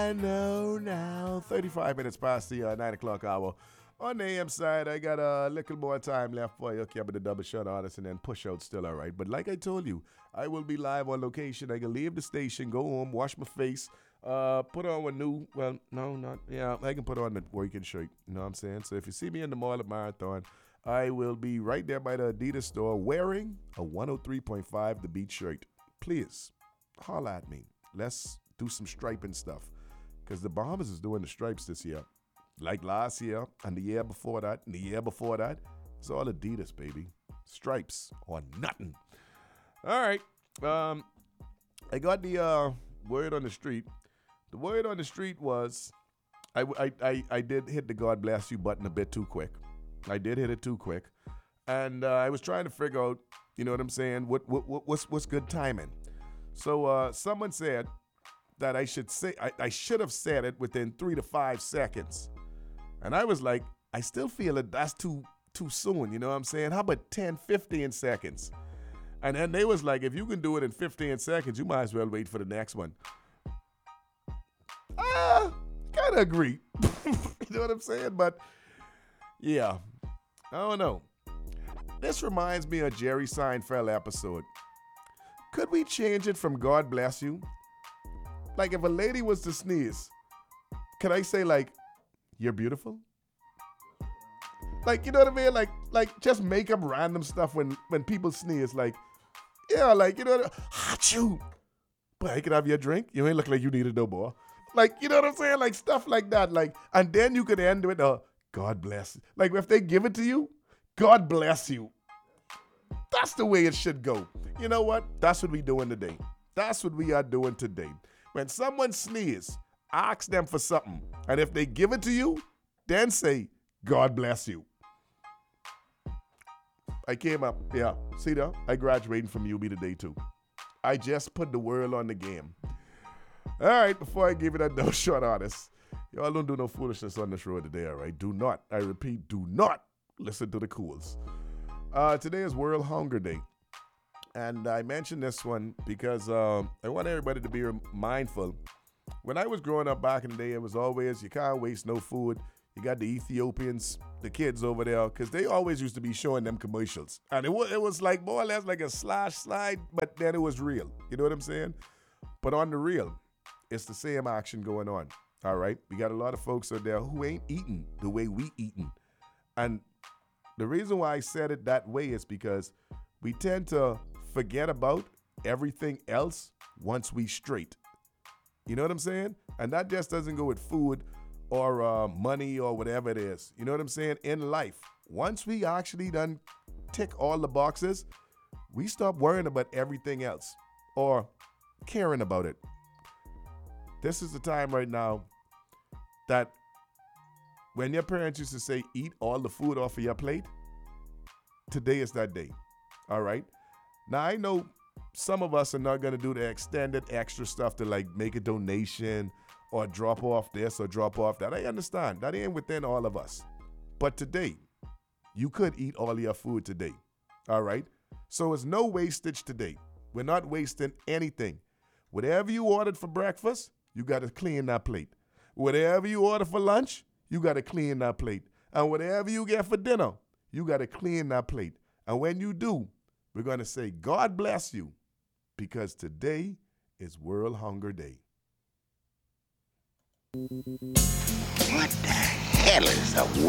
I know now. 35 minutes past the 9 o'clock hour. On the AM side, I got a little more time left for you. Okay, but the double shot artist and then push out still all right. But like I told you, I will be live on location. I can leave the station, go home, wash my face, put on a new, well, no, not, yeah, I can put on the working shirt. You know what I'm saying? So if you see me in the mall at Marathon, I will be right there by the Adidas store wearing a 103.5 The Beat shirt. Please, holla at me. Let's do some striping stuff. Because the Bahamas is doing the stripes this year. Like last year, and the year before that, and the year before that. It's all Adidas, baby. Stripes or nothing. All right. I got the word on the street. The word on the street was, I did hit the God bless you button a bit too quick. I did hit it too quick. And I was trying to figure out, you know what I'm saying, what's good timing. So someone said that I should have said it within 3 to 5 seconds. And I was like, I still feel that that's too soon, you know what I'm saying? How about 10, 15 seconds? And then they was like, if you can do it in 15 seconds, you might as well wait for the next one. Kind of agree. You know what I'm saying? But, yeah, I don't know. This reminds me of Jerry Seinfeld episode. Could we change it from God bless you? Like, if a lady was to sneeze, can I say, like, you're beautiful? Like, you know what I mean? Like just make up random stuff when people sneeze. Like, yeah, like, you know, achoo. But I could have your drink. You ain't look like you needed no more. Like, you know what I'm saying? Like, stuff like that. Like, and then you could end with God bless. Like, if they give it to you, God bless you. That's the way it should go. You know what? That's what we doing today. That's what we are doing today. When someone sneezes, ask them for something. And if they give it to you, then say, God bless you. I came up, yeah. See that? I graduated from UB today too. I just put the world on the game. All right, before I give you that no short artist, y'all don't do no foolishness on this road today, all right? Do not, I repeat, do not listen to the cools. Today is World Hunger Day. And I mentioned this one because I want everybody to be mindful. When I was growing up back in the day, it was always, you can't waste no food. You got the Ethiopians, the kids over there, because they always used to be showing them commercials. And it was like more or less like a slide, but then it was real. You know what I'm saying? But on the real, it's the same action going on. All right? We got a lot of folks out there who ain't eating the way we eating. And the reason why I said it that way is because we tend to forget about everything else once we straight. You know what I'm saying? And that just doesn't go with food or money or whatever it is. You know what I'm saying? In life, once we actually done tick all the boxes, we stop worrying about everything else or caring about it. This is the time right now that when your parents used to say, eat all the food off of your plate, today is that day. All right? Now, I know some of us are not going to do the extended extra stuff to like make a donation or drop off this or drop off that. I understand. That ain't within all of us. But today, you could eat all your food today. All right? So it's no wastage today. We're not wasting anything. Whatever you ordered for breakfast, you got to clean that plate. Whatever you order for lunch, you got to clean that plate. And whatever you get for dinner, you got to clean that plate. And when you do, we're going to say, God bless you, because today is World Hunger Day. What the hell is the